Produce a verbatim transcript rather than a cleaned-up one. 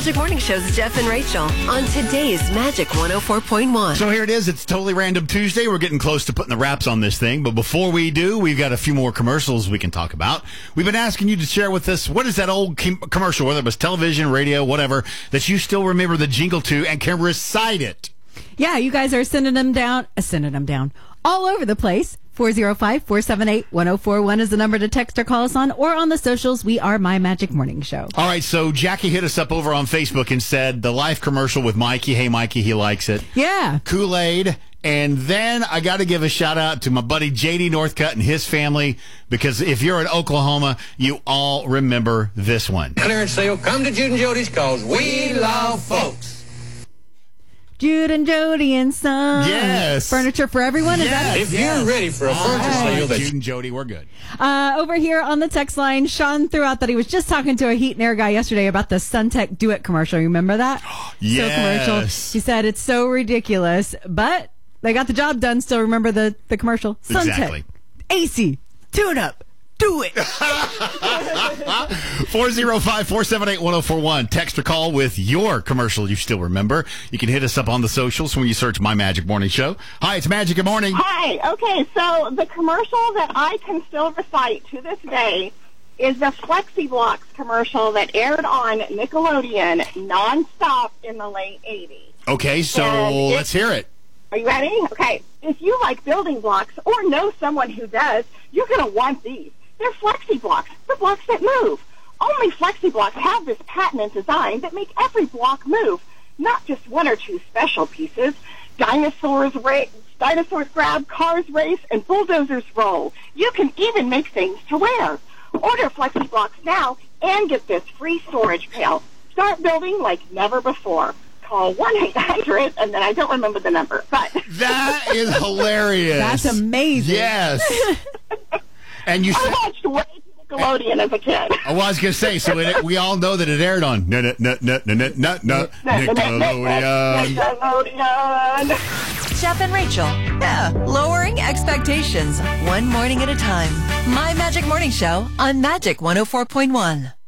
Magic Morning Show's Jeff and Rachel on today's Magic one oh four point one. So here it is. It's Totally Random Tuesday. We're getting close to putting the wraps on this thing. But before we do, we've got a few more commercials we can talk about. We've been asking you to share with us, what is that old com- commercial, whether it was television, radio, whatever, that you still remember the jingle to and can recite it? Yeah, you guys are sending them down, uh, sending them down all over the place. four oh five, four seven eight, one oh four one is the number to text or call us on, or on the socials. We are My Magic Morning Show. All right, so Jackie hit us up over on Facebook and said the Life commercial with Mikey. Hey, Mikey, he likes it. Yeah. Kool-Aid. And then I got to give a shout out to my buddy J D Northcutt and his family, because if you're in Oklahoma, you all remember this one. Clearance sale, come to Jude and Jody's cause we love folks. Jude and Jody and Son. Yes. Furniture for everyone. Is Yes. that it? If you're ready for a furniture Right. sale, that's Jude and Jody, we're good. Uh, over here on the text line, Sean threw out that he was just talking to a heat and air guy yesterday about the Suntech Do It commercial. You remember that? Yes. So commercial. He said it's so ridiculous, but they got the job done. Still remember the, the commercial. Suntech. Exactly. A C. Tune up. Do it. four oh five, four seven eight, one oh four one. Text or call with your commercial you still remember. You can hit us up on the socials when you search My Magic Morning Show. Hi, it's Magic. Good morning. Hi. Okay, so the commercial that I can still recite to this day is the FlexiBlocks commercial that aired on Nickelodeon nonstop in the late eighties. Okay, so And it- let's hear it. Are you ready? Okay. If you like building blocks or know someone who does, you're going to want these. They're FlexiBlocks, the blocks that move. Only FlexiBlocks have this patented design that make every block move, not just one or two special pieces. Dinosaurs race, dinosaurs grab, cars race, and bulldozers roll. You can even make things to wear. Order FlexiBlocks now and get this free storage pail. Start building like never before. Call one eight hundred, and then I don't remember the number. But That is hilarious. That's amazing. Yes. And you I said, watched way too Nickelodeon as a kid. I was going to say, so it, we all know that it aired on no, no, no, no, no, no, no, Nickelodeon. Nickelodeon. Jeff and Rachel. Yeah, lowering expectations one morning at a time. My Magic Morning Show on Magic one oh four point one.